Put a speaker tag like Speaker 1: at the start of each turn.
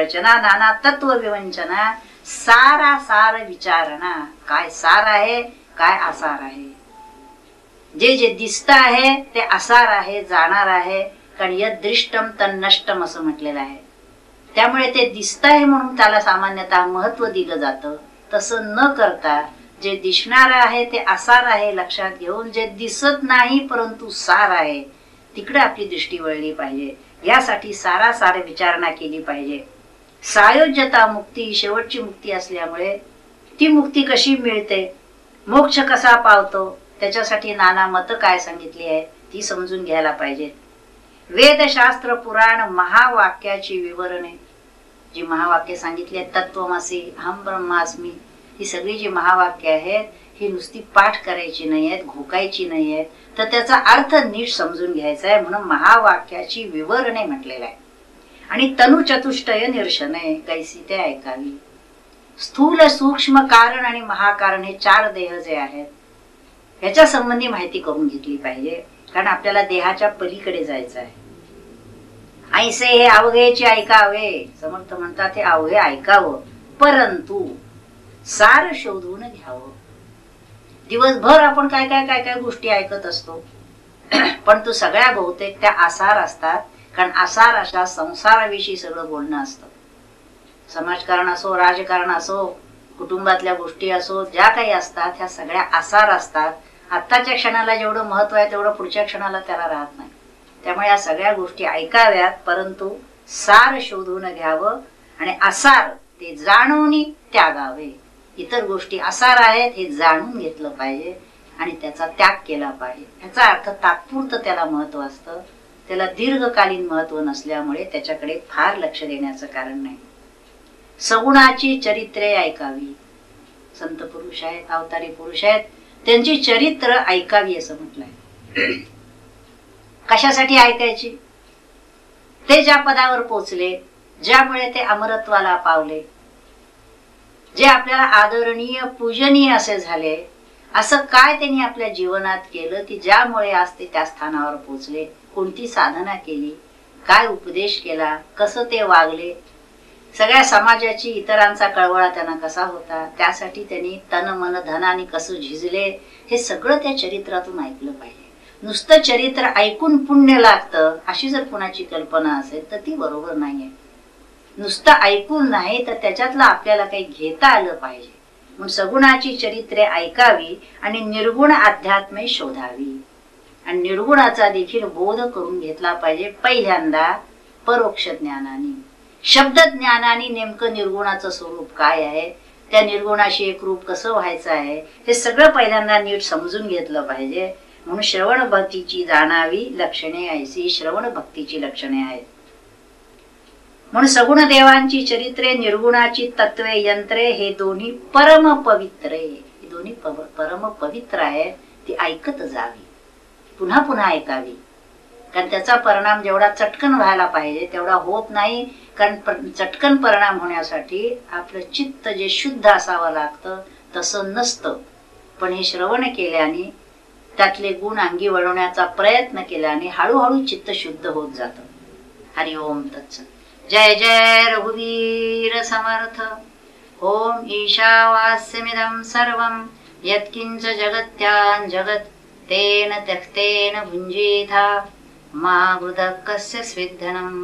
Speaker 1: रचना नाना तत्व विवंचना सारा सार विचारणा. काय सार आहे, काय आसार आहे. जे जे दिसत आहे ते आसार आहे, जाणार आहे. कारण यद दृष्टम तन नष्टम असं म्हटलेलं आहे. त्यामुळे ते दिसत आहे म्हणून त्याला सामान्यतः महत्व दिलं जातं. तसं न करता जे दिसणार आहे ते आसार आहे लक्षात घेऊन जे दिसत नाही परंतु सार आहे तिकडे आपली दृष्टी वळली पाहिजे. यासाठी सारासार विचारणा केली पाहिजे. सायोज्यता मुक्ती ही शेवटची मुक्ती असल्यामुळे ती मुक्ती कशी मिळते, मोक्ष कसा पावतो, त्याच्यासाठी नाना मत काय सांगितली आहे ती समजून घ्यायला पाहिजे. वेदशास्त्र पुराण महावाक्याची विवरणे, जी महावाक्य सांगितली आहेत तत्वमसी अहम ब्रह्मास्मी, ही सगळी जी महावाक्य आहेत ही नुसती पाठ करायची नाही आहेत, घोकायची नाही आहेत, तर त्याचा अर्थ नीट समजून घ्यायचा आहे. म्हणून महावाक्याची विवरणे म्हटलेलं आहे. आणि तनु चतुष्टय निरशने कैसी ते ऐकावी. स्थूल सूक्ष्म कारण आणि महाकारण हे 4 देह जे आहेत ह्याच्या संबंधी माहिती करून घेतली पाहिजे. कारण आपल्याला देहाच्या पलीकडे जायचं आहे. ऐसे हे अवघेचे ऐकावे, समर्थ म्हणतात हे अवघे ऐकावं परंतु सार शोधून घ्यावं. दिवसभर आपण काय काय काय काय गोष्टी ऐकत असतो पण तो सगळ्या बहुतेक त्या आसार असतात. कारण आसार अशा संसाराविषयी सगळं बोलणं असतं. समाजकारण असो, राजकारण असो, कुटुंबातल्या गोष्टी असो, ज्या काही असतात ह्या सगळ्या आसार असतात. आत्ताच्या क्षणाला जेवढं महत्व आहे तेवढं पुढच्या क्षणाला त्याला राहत नाही. त्यामुळे या सगळ्या गोष्टी ऐकाव्यात परंतु सार शोधून घ्यावं आणि आसार ते जाणून त्यागावे. इतर गोष्टी आसार आहेत हे जाणून घेतलं पाहिजे आणि त्याचा त्याग केला पाहिजे. याचा अर्थ तात्पुरतं त्याला महत्व असतं, त्याला दीर्घकालीन महत्व नसल्यामुळे त्याच्याकडे फार लक्ष देण्याचं कारण नाही. सगुणाची चरित्रे ऐकावी. संत पुरुष आहेत, अवतारी पुरुष आहेत, त्यांची चरित्र ऐकावी असं म्हटलंय. कशासाठी ऐकायची? ते ज्या पदावर पोचले, ज्यामुळे ते अमरत्वाला पावले, जे आपल्याला आदरणीय पूजनीय असे झाले, असं काय त्यांनी आपल्या जीवनात केलं की ज्यामुळे आज ते त्या स्थानावर पोचले. कोणती साधना केली, काय उपदेश केला, कसं ते वागले, सगळ्या समाजाची इतरांचा कळवळा त्यांना कसा होता, त्यासाठी त्यांनी तन मन धनाने कसं झिजले, हे सगळं त्या चरित्रातून ऐकलं पाहिजे. नुसतं चरित्र ऐकून पुण्य लागतं अशी जर कुणाची कल्पना असेल तर ती बरोबर नाहीये. नुसतं ऐकून नाही तर त्याच्यातलं आपल्याला काही घेता आलं पाहिजे. म्हणून सगुणाची चरित्रे ऐकावी आणि निर्गुण अध्यात्मे शोधावी. आणि निर्गुणाचा देखील बोध करून घेतला पाहिजे. पहिल्यांदा परोक्ष ज्ञानाने, शब्द ज्ञानाने नेमकं निर्गुणाचं स्वरूप काय आहे, त्या निर्गुणाशी एकरूप कसं व्हायचं आहे, हे सगळं पहिल्यांदा नीट समजून घेतलं पाहिजे. म्हणून श्रवण भक्तीची जाणावी लक्षणे ऐसी, श्रवण भक्तीची लक्षणे आहेत. म्हणून सगुण देवांची चरित्रे, निर्गुणाची तत्वे, यंत्रे हे दोन्ही परम पवित्रे, हे दोन्ही परम पवित्र आहे. ती ऐकत जावी, पुन्हा पुन्हा ऐकावी. कारण त्याचा परिणाम जेवढा चटकन व्हायला पाहिजे तेवढा होत नाही. कारण चटकन परिणाम होण्यासाठी आपलं चित्त जे शुद्ध असावं लागतं तसं नसतं. पण हे श्रवण केल्याने, त्यातले गुण अंगी वळवण्याचा प्रयत्न केल्याने हळूहळू चित्त शुद्ध होत जातं. हरिओम तत्सत. जय जय रघुवीर समर्थ. ओम ईशावास्यमिदं सर्वं यत्किंच जगत्यां जगत् तेन त्यक्तेन भुञ्जीथा मा हृदः कस्य स्विद्धनम्.